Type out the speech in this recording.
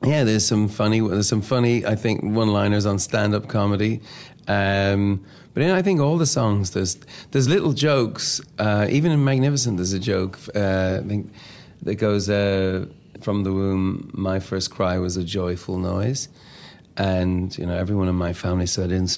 Yeah, there's some funny, I think, one-liners on stand-up comedy. But I think all the songs, there's little jokes. Even in Magnificent, there's a joke. I think that goes, from the womb, my first cry was a joyful noise. And, everyone in my family said I didn't